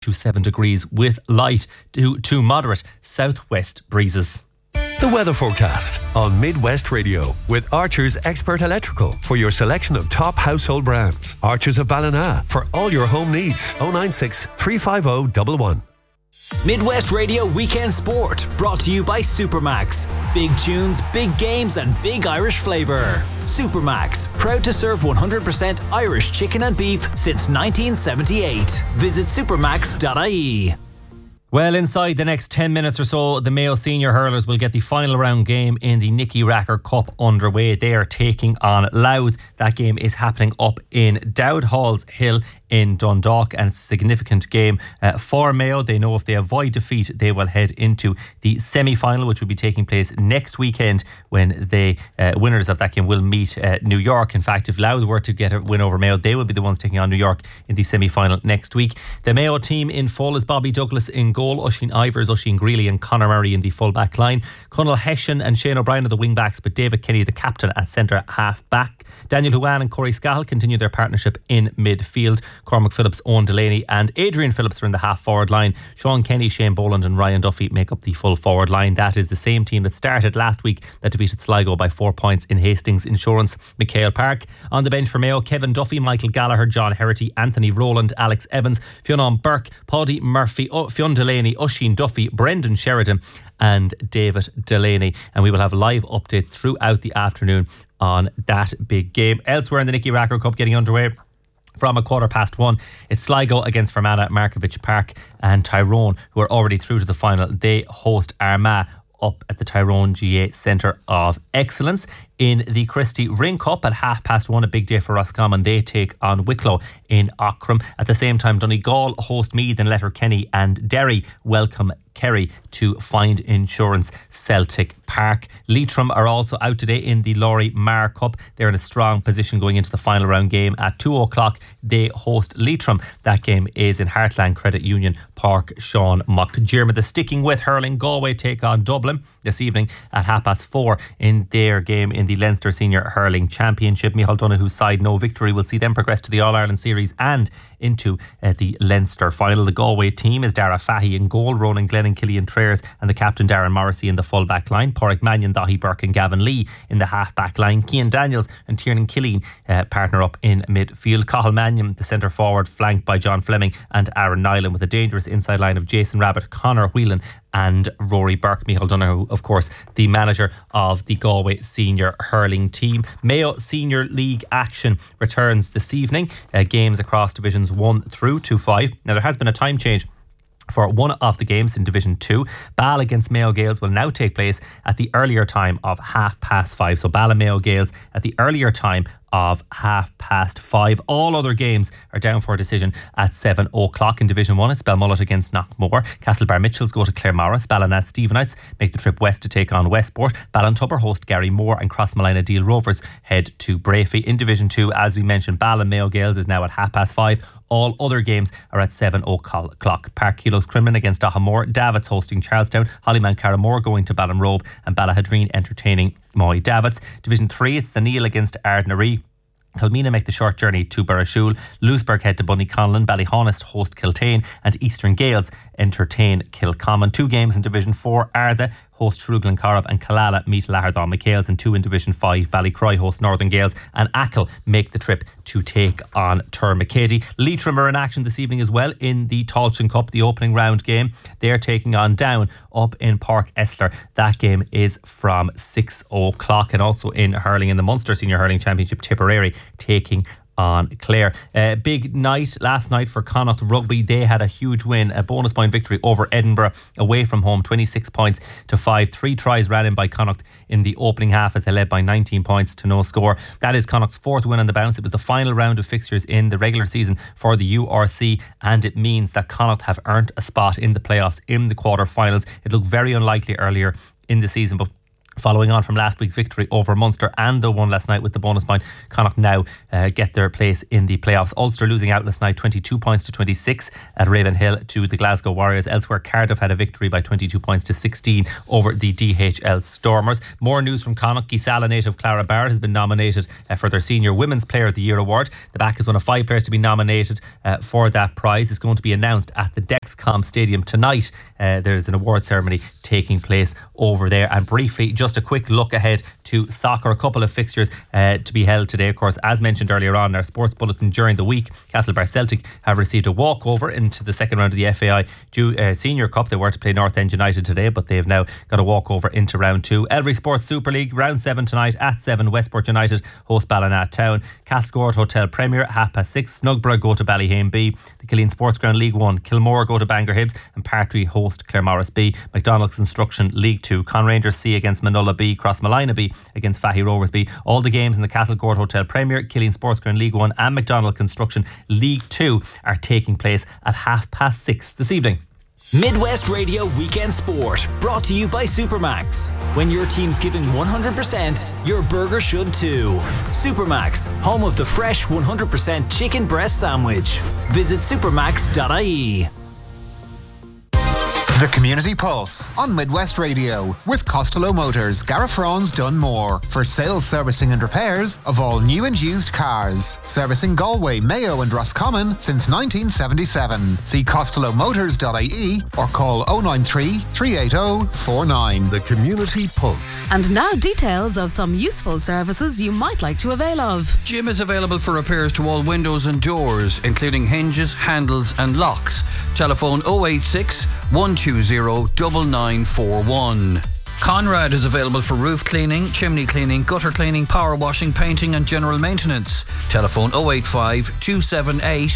to 7 degrees with light to moderate southwest breezes. The weather forecast on Midwest Radio with Archer's Expert Electrical for your selection of top household brands. Archer's of Ballina for all your home needs. 096 350 111. Midwest Radio Weekend Sport, brought to you by Supermax. Big tunes, big games and big Irish flavour. Supermax, proud to serve 100% Irish chicken and beef since 1978. Visit supermax.ie. Well, inside the next 10 minutes or so, the Mayo senior hurlers will get the final round game in the Nicky Racker Cup underway. They are taking on Louth. That game is happening up in Dowd Halls Hill in Dundalk, and it's a significant game for Mayo. They know if they avoid defeat, they will head into the semi-final, which will be taking place next weekend when the winners of that game will meet New York. In fact, if Louth were to get a win over Mayo, they will be the ones taking on New York in the semi-final next week. The Mayo team in full is Bobby Douglas in goal, Oisín Ivers, Oisín Greeley and Conor Murray in the full back line. Conal Hessian and Shane O'Brien are the wing backs, but David Kenny the captain at centre half back. Daniel Huan and Corey Scahill continue their partnership in midfield. Cormac Phillips, Owen Delaney and Adrian Phillips are in the half forward line. Sean Kenny, Shane Boland and Ryan Duffy make up the full forward line. That is the same team that started last week that defeated Sligo by 4 points in Hastings Insurance McHale Park. On the bench for Mayo, Kevin Duffy, Michael Gallagher, John Herity, Anthony Rowland, Alex Evans, Fionn Burke, Paddy Murphy, Fionn Delaney, Oisín Duffy, Brendan Sheridan and David Delaney. And we will have live updates throughout the afternoon on that big game. Elsewhere in the Nicky Racker Cup getting underway from 1:15, it's Sligo against Fermanagh, Markovich Park and Tyrone, who are already through to the final. They host Armagh up at the Tyrone GA Centre of Excellence. In the Christie Ring Cup at 1:30, a big day for Roscommon. They take on Wicklow in Aughrim. At the same time, Donegal host Meath and Letterkenny, and Derry welcome Kerry to Find Insurance Celtic Park. Leitrim are also out today in the Laurie Marr Cup. They're in a strong position going into the final round game. At 2:00, they host Leitrim. That game is in Heartland Credit Union Park, Sean McDermott. Sticking with hurling, Galway take on Dublin this evening at 4:30 in their game in the Leinster Senior Hurling Championship. Micheál Donoghue's side, no victory, will see them progress to the All-Ireland Series and into the Leinster final. The Galway team is Dara Fahy in goal, Ronan Glennon, Killian Traers and the captain Darren Morrissey in the full back line. Pádraig Mannion, Dahi Burke and Gavin Lee in the half back line. Cian Daniels and Tiernan Killeen partner up in midfield. Cathal Mannion, the centre forward, flanked by John Fleming and Aaron Nyland, with a dangerous inside line of Jason Rabbit, Conor Whelan and Rory Burke. Micheál Donoghue, of course, the manager of the Galway senior hurling team. Mayo Senior League action returns this evening. Games across divisions 1 through to 5. Now, there has been a time change for one of the games in Division 2. Ball against Mayo Gaels will now take place at the earlier time of 5:30. So Ball and Mayo Gaels at the earlier time of 5:30. All other games are down for a decision at 7:00. In Division 1, it's Belmullet against Knockmore. Castlebar Mitchells go to Claremorris. Ballina Stephenites make the trip west to take on Westport. Ballintubber host Gary Moore, and Crossmolina Deal Rovers head to Brafey. In Division 2, as we mentioned, Ball and Mayo Gaels is now at 5:30. All other games are at 7:00. Park Kilos Crumlin against Dahamore. Davits hosting Charlestown. Hollyman Carramore going to Ballinrobe, and Ballahadreen entertaining Moy Davits. Division 3, it's the Neil against Ardnaree. Kilmina make the short journey to Burrashool. Lewisburg head to Bunnyconlon. Ballyhonest host Kiltane, and Eastern Gales entertain Kilcommon. 2 games in Division 4, Arda host Shruglan Corrib and Killala meet Lahardon McHales, and 2 in Division 5, Ballycroy host Northern Gales and Achill make the trip to take on Termacady. Leitrim are in action this evening as well in the Tailteann Cup, the opening round game. They're taking on Down up in Park Esler. That game is from 6:00. And also in hurling, in the Munster Senior Hurling Championship, Tipperary taking on Clare. Big night last night for Connacht Rugby. They had a huge win, a bonus point victory over Edinburgh away from home, 26 points to 5. 3 tries ran in by Connacht in the opening half as they led by 19 points to no score. That is Connacht's 4th win on the bounce. It was the final round of fixtures in the regular season for the URC, and it means that Connacht have earned a spot in the playoffs in the quarter-finals. It looked very unlikely earlier in the season, but Following on from last week's victory over Munster and the one last night with the bonus point, Connacht now get their place in the playoffs. Ulster losing out last night 22 points to 26 at Ravenhill to the Glasgow Warriors. Elsewhere, Cardiff had a victory by 22 points to 16 over the DHL Stormers. More news from Connacht. Gisala native Clara Barrett has been nominated for their Senior Women's Player of the Year award. The back is one of 5 players to be nominated for that prize. It's going to be announced at the Dexcom Stadium tonight. There's an award ceremony taking place over there. And briefly, just a quick look ahead to soccer. A couple of fixtures to be held today. Of course, as mentioned earlier on in our sports bulletin during the week, Castlebar Celtic have received a walkover into the second round of the FAI Senior Cup. They were to play North End United today, but they have now got a walkover into round 2. Elvery Sports Super League, round 7 tonight at 7. Westport United host Ballina Town. Castlegord Hotel Premier, 6:30. Snugborough go to Ballyhame B. The Killeen Sports Ground League 1. Kilmore go to Bangor Hibs, and Partry host Claremorris B. McDonald's Construction League 2. Conrangers C against Manola B. Crossmalina B against Fahy Rovers B. All the games in the Castlegord Hotel Premier, Killeen Sports Ground League 1 and McDonald Construction League 2 are taking place at 6:30 this evening. Midwest Radio Weekend Sport, brought to you by Supermax. When your team's giving 100%, your burger should too. Supermax, home of the fresh 100% chicken breast sandwich. Visit supermax.ie. The Community Pulse on Midwest Radio with Costello Motors, Garafrons Dunmore for sales, servicing and repairs of all new and used cars. Servicing Galway, Mayo and Roscommon since 1977. See costellomotors.ie or call 093 380 49. The Community Pulse. And now details of some useful services you might like to avail of. Jim is available for repairs to all windows and doors, including hinges, handles and locks. Telephone 086 120 9941. Conrad is available for roof cleaning, chimney cleaning, gutter cleaning, power washing, painting and general maintenance. Telephone 085 278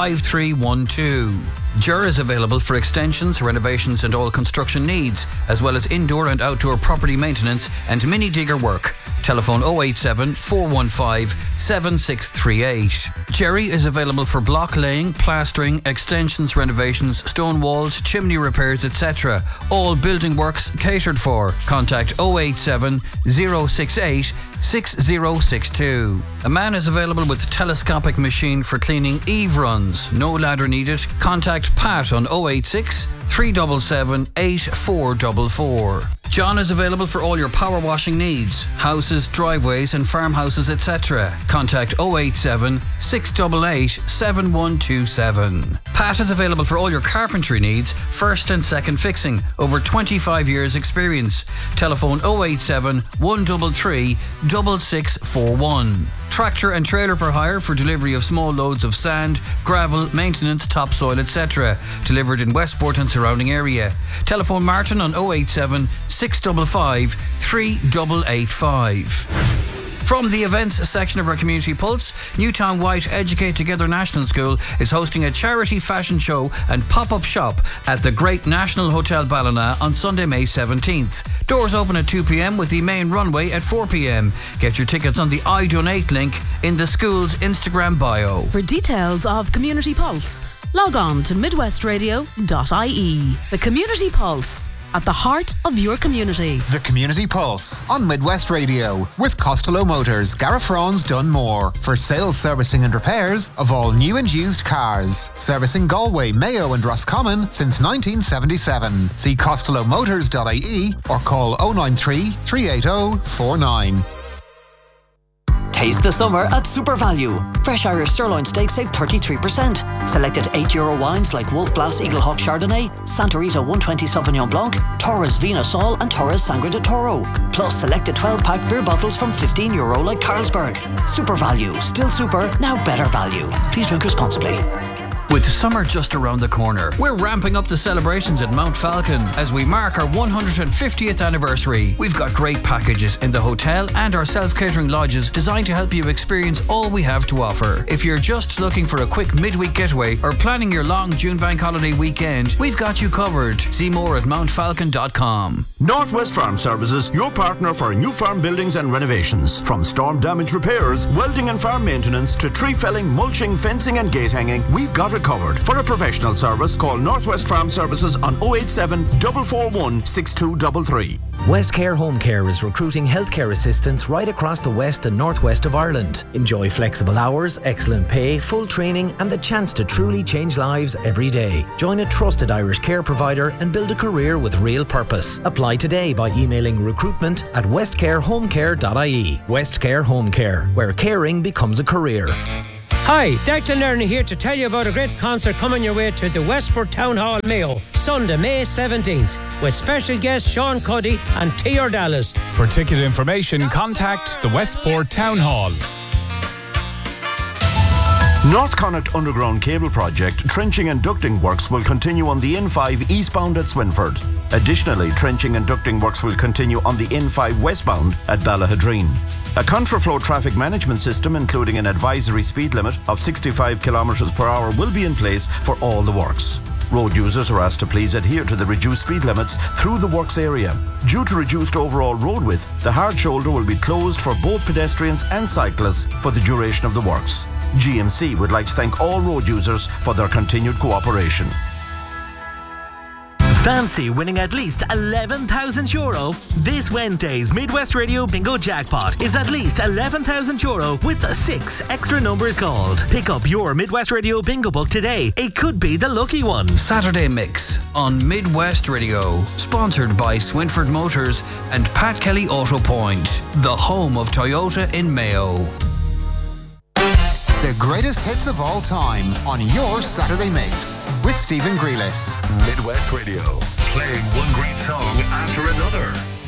5312. Jur is available for extensions, renovations and all construction needs, as well as indoor and outdoor property maintenance and mini digger work. Telephone 087 415 7638. Jerry is available for block laying, plastering, extensions, renovations, stone walls, chimney repairs, etc. All building works catered for. Contact 087 068 6062. A man is available with telescopic machine for cleaning Eve runs. No ladder needed. Contact Pat on 086 377 8444. John is available for all your power washing needs, houses, driveways and farmhouses, etc. Contact 087 688 7127. Pat is available for all your carpentry needs, first and second fixing, over 25 years experience. Telephone 087 133 6641. Tractor and trailer for hire for delivery of small loads of sand, gravel, maintenance, topsoil, etc. Delivered in Westport and surrounding area. Telephone Martin on 087 655 3885. From the events section of our Community Pulse, Newtown White Educate Together National School is hosting a charity fashion show and pop-up shop at the Great National Hotel Ballina on Sunday, May 17th. Doors open at 2 p.m. with the main runway at 4 p.m. Get your tickets on the I Donate link in the school's Instagram bio. For details of Community Pulse, log on to midwestradio.ie. The Community Pulse, at the heart of your community. The Community Pulse on Midwest Radio with Costello Motors, Garafrons Dunmore for sales, servicing and repairs of all new and used cars. Servicing Galway, Mayo and Roscommon since 1977. See costellomotors.ie or call 093 380 49. Taste the summer at Super Value. Fresh Irish sirloin steak save 33%. Selected €8 wines like Wolf Blass Eagle Hawk Chardonnay, Santa Rita 120 Sauvignon Blanc, Torres Vina Sol and Torres Sangre de Toro. Plus selected 12-pack beer bottles from €15 like Carlsberg. Super Value. Still super, now better value. Please drink responsibly. With summer just around the corner, we're ramping up the celebrations at Mount Falcon as we mark our 150th anniversary. We've got great packages in the hotel and our self-catering lodges designed to help you experience all we have to offer. If you're just looking for a quick midweek getaway or planning your long June bank holiday weekend, we've got you covered. See more at mountfalcon.com. Northwest Farm Services, your partner for new farm buildings and renovations. From storm damage repairs, welding and farm maintenance to tree felling, mulching, fencing and gate hanging, we've got it covered. For a professional service, call Northwest Farm Services on 087 441 6233. Westcare Home Care is recruiting healthcare assistants right across the west and northwest of Ireland. Enjoy flexible hours, excellent pay, full training and the chance to truly change lives every day. Join a trusted Irish care provider and build a career with real purpose. Apply today by emailing recruitment@westcarehomecare.ie. Westcare Home Care, where caring becomes a career. Hi, Declan Lerner here to tell you about a great concert coming your way to the Westport Town Hall, Mayo, Sunday, May 17th, with special guests Sean Cuddy and T.R. Dallas. For ticket information, contact the Westport Town Hall. North Connacht Underground Cable Project trenching and ducting works will continue on the N5 eastbound at Swinford. Additionally, trenching and ducting works will continue on the N5 westbound at Ballahadreen. A contraflow traffic management system, including an advisory speed limit of 65 km per hour, will be in place for all the works. Road users are asked to please adhere to the reduced speed limits through the works area. Due to reduced overall road width, the hard shoulder will be closed for both pedestrians and cyclists for the duration of the works. GMC would like to thank all road users for their continued cooperation. Fancy winning at least €11,000? This Wednesday's Midwest Radio Bingo Jackpot is at least €11,000 with 6 extra numbers called. Pick up your Midwest Radio Bingo book today. It could be the lucky one. Saturday Mix on Midwest Radio, sponsored by Swinford Motors and Pat Kelly Auto Point, the home of Toyota in Mayo. The greatest hits of all time on your Saturday Mix with Stephen Grealis. Midwest Radio, playing one great song after another.